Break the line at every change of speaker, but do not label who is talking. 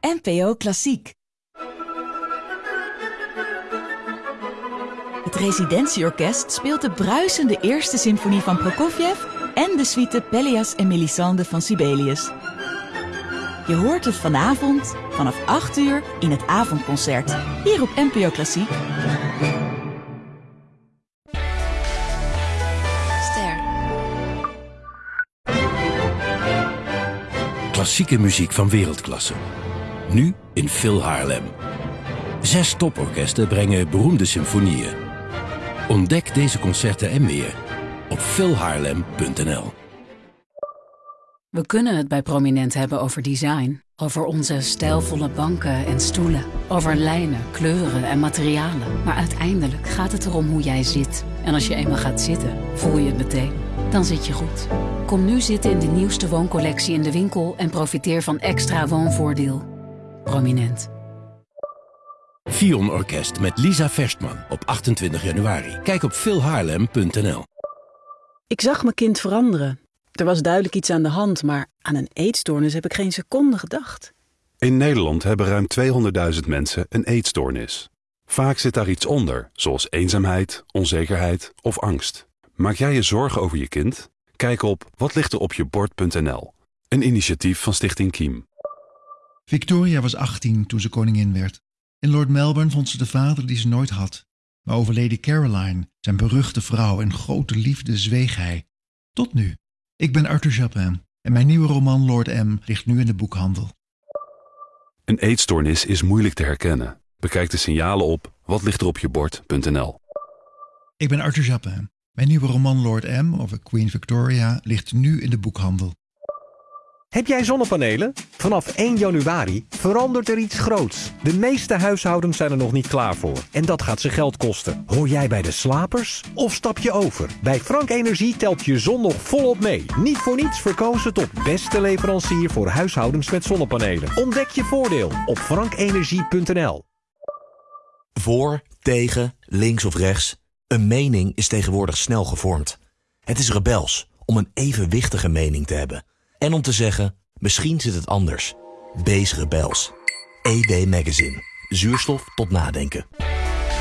NPO Klassiek. Het Residentieorkest speelt de bruisende eerste symfonie van Prokofjev en de suite Pelléas en Mélisande van Sibelius. Je hoort het vanavond vanaf 8 uur in het avondconcert, hier op NPO Klassiek.
Ster.
Klassieke muziek van wereldklasse. Nu in Phil Haarlem. 6 toporkesten brengen beroemde symfonieën. Ontdek deze concerten en meer op philhaarlem.nl.
We kunnen het bij Prominent hebben over design. Over onze stijlvolle banken en stoelen. Over lijnen, kleuren en materialen. Maar uiteindelijk gaat het erom hoe jij zit. En als je eenmaal gaat zitten, voel je het meteen. Dan zit je goed. Kom nu zitten in de nieuwste wooncollectie in de winkel en profiteer van extra woonvoordeel. Prominent.
Fion Orkest met Lisa Verstman op 28 januari. Kijk op philhaarlem.nl.
Ik zag mijn kind veranderen. Er was duidelijk iets aan de hand, maar aan een eetstoornis heb ik geen seconde gedacht.
In Nederland hebben ruim 200.000 mensen een eetstoornis. Vaak zit daar iets onder, zoals eenzaamheid, onzekerheid of angst. Maak jij je zorgen over je kind? Kijk op watlichteropjebord.nl. Een initiatief van Stichting Kiem.
Victoria was 18 toen ze koningin werd. In Lord Melbourne vond ze de vader die ze nooit had. Maar over Lady Caroline, zijn beruchte vrouw en grote liefde, zweeg hij. Tot nu. Ik ben Arthur Japin en mijn nieuwe roman Lord M. ligt nu in de boekhandel.
Een eetstoornis is moeilijk te herkennen. Bekijk de signalen op watlichteropjebord.nl.
Ik ben Arthur Japin. Mijn nieuwe roman Lord M. over Queen Victoria ligt nu in de boekhandel.
Heb jij zonnepanelen? Vanaf 1 januari verandert er iets groots. De meeste huishoudens zijn er nog niet klaar voor. En dat gaat ze geld kosten. Hoor jij bij de slapers? Of stap je over? Bij Frank Energie telt je zon nog volop mee. Niet voor niets verkozen tot beste leverancier voor huishoudens met zonnepanelen. Ontdek je voordeel op frankenergie.nl.
Voor, tegen, links of rechts. Een mening is tegenwoordig snel gevormd. Het is rebels om een evenwichtige mening te hebben. En om te zeggen, misschien zit het anders. Wees rebels. ED Magazine. Zuurstof tot nadenken.